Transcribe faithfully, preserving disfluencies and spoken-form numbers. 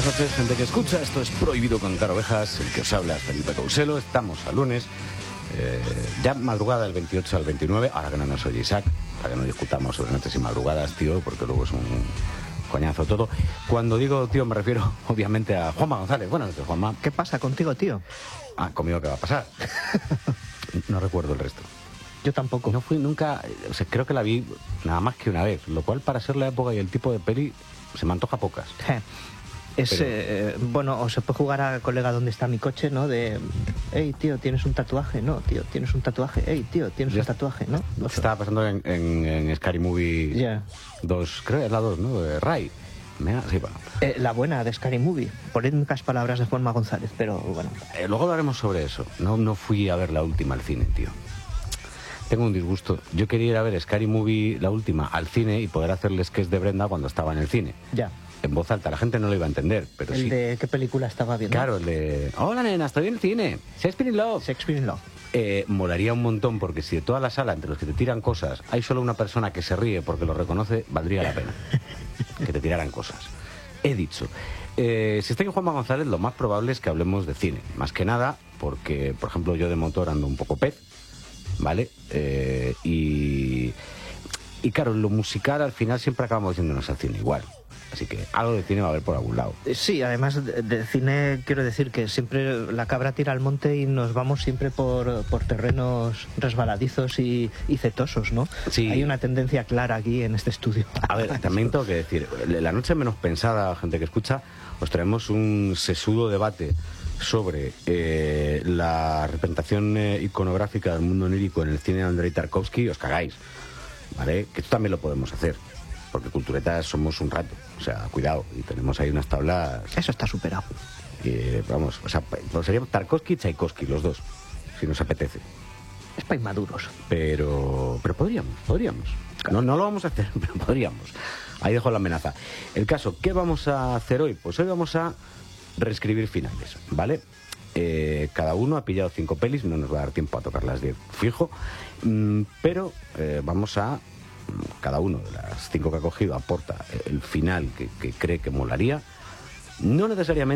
buenas noches, gente que escucha. Esto es Prohibido Contar Ovejas, el que os habla es Felipe Couselo. Estamos a lunes, eh, ya madrugada del veintiocho al veintinueve, ahora que no nos oye Isaac, para que no discutamos sobre noches y madrugadas, tío, porque luego es un coñazo todo. Cuando digo tío me refiero obviamente a Juanma González. Buenas noches, Juanma. ¿Qué pasa contigo, tío? Ah, ¿conmigo qué va a pasar? No recuerdo el resto. Yo tampoco. No fui nunca, o sea, creo que la vi nada más que una vez, lo cual para ser la época y el tipo de peli se me antoja pocas. Es, Pero... eh, bueno, o se puede jugar a colega ¿dónde está mi coche? ¿No? De, hey, tío, ¿tienes un tatuaje? No, tío, ¿tienes un tatuaje? Hey, tío, ¿tienes Ya un tatuaje? No. Lo que estaba pasando en, en, en Scary Movie yeah. dos, creo que es la dos, ¿no? De Ray. Me, sí, bueno. eh, la buena de Scary Movie. Polémicas palabras de Juanma González, pero bueno. Eh, luego hablaremos sobre eso. No, no fui a ver la última al cine, tío. Tengo un disgusto. Yo quería ir a ver Scary Movie, la última, al cine y poder hacerles que es de Brenda cuando estaba en el cine. Ya. En voz alta. La gente no lo iba a entender, pero ¿El sí. de qué película estaba viendo? Claro, el de... Hola, nena, estoy en el cine. Shakespeare in Love. Shakespeare in Love. Eh, molaría un montón, porque si de toda la sala, entre los que te tiran cosas, hay solo una persona que se ríe porque lo reconoce, valdría la pena que te tiraran cosas. He dicho. Eh, si estoy en Juanma González, lo más probable es que hablemos de cine. Más que nada, porque, por ejemplo, yo de motor ando un poco pez, ¿vale? Eh, y, y claro, lo musical al final siempre acabamos yéndonos al cine igual. Así que algo de cine va a haber por algún lado. Sí, además de, de cine quiero decir que siempre la cabra tira al monte y nos vamos siempre por, por terrenos resbaladizos y, y cetosos, ¿no? Sí. Hay una tendencia clara aquí en este estudio. A ver, también tengo que decir, la noche menos pensada, gente que escucha, os traemos un sesudo debate sobre eh, la representación eh, iconográfica del mundo onírico en el cine de Andrei Tarkovsky. Os cagáis, ¿vale? Que esto también lo podemos hacer, porque culturetas somos un rato, o sea, cuidado, y tenemos ahí unas tablas... Eso está superado. Eh, vamos, o sea, seríamos Tarkovsky y Tchaikovsky, los dos, si nos apetece. Es para inmaduros. Pero, pero podríamos, podríamos. No, no lo vamos a hacer, pero podríamos. Ahí dejo la amenaza. El caso, ¿qué vamos a hacer hoy? Pues hoy vamos a reescribir finales, ¿vale? Eh, cada uno ha pillado cinco pelis, no nos va a dar tiempo a tocar las diez fijo, mm, pero eh, vamos a... Cada uno de las cinco que ha cogido aporta el final que, que cree que molaría. No necesariamente